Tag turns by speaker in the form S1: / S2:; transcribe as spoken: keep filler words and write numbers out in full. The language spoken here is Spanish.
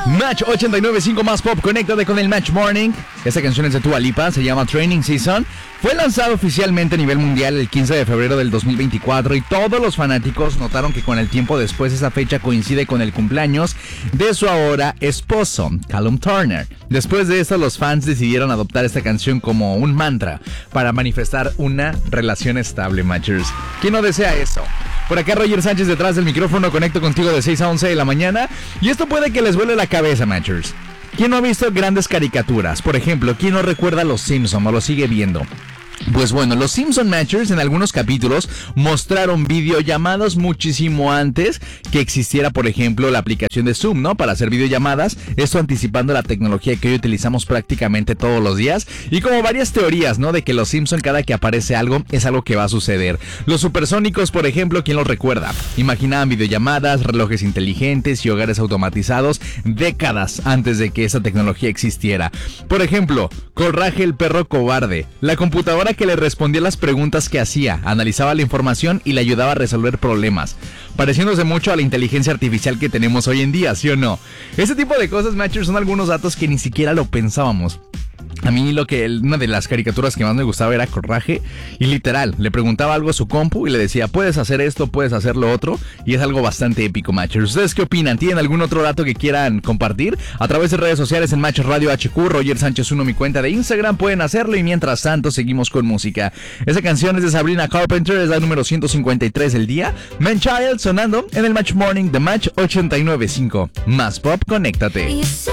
S1: Match ochenta y nueve punto cinco más pop, conéctate con el Match Morning. Esta canción es de Dua Lipa, se llama Training Season. Fue lanzado oficialmente a nivel mundial el quince de febrero del dos mil veinticuatro y todos los fanáticos notaron que con el tiempo después esa fecha coincide con el cumpleaños de su ahora esposo, Callum Turner. Después de esto, los fans decidieron adoptar esta canción como un mantra para manifestar una relación estable, Matchers. ¿Quién no desea eso? Por acá Roger Sánchez detrás del micrófono, conecto contigo de seis a once de la mañana y esto puede que les vuele la cabeza, Matchers. ¿Quién no ha visto grandes caricaturas? Por ejemplo, ¿quién no recuerda a Los Simpson o lo sigue viendo? Pues bueno, los Simpson Matchers en algunos capítulos mostraron videollamadas muchísimo antes que existiera, por ejemplo, la aplicación de Zoom, ¿no? Para hacer videollamadas, esto anticipando la tecnología que hoy utilizamos prácticamente todos los días y como varias teorías, ¿no? De que los Simpson cada que aparece algo es algo que va a suceder. Los supersónicos, por ejemplo, ¿quién los recuerda? Imaginaban videollamadas, relojes inteligentes y hogares automatizados décadas antes de que esa tecnología existiera. Por ejemplo, Coraje el perro cobarde, la computadora que le respondía las preguntas que hacía, analizaba la información y le ayudaba a resolver problemas, pareciéndose mucho a la inteligencia artificial que tenemos hoy en día, ¿sí o no? Ese tipo de cosas, Matchers, son algunos datos que ni siquiera lo pensábamos. A mí lo que una de las caricaturas que más me gustaba era Coraje y literal, le preguntaba algo a su compu y le decía, puedes hacer esto, puedes hacer lo otro y es algo bastante épico, Matchers. ¿Ustedes qué opinan? ¿Tienen algún otro dato que quieran compartir? A través de redes sociales en Match Radio H Q, Roger Sánchez uno, mi cuenta de Instagram, pueden hacerlo y mientras tanto seguimos con música. Esa canción es de Sabrina Carpenter, es la número ciento cincuenta y tres del día. Man Child sonando en el Match Morning de Match ochenta y nueve punto cinco. Más pop, conéctate.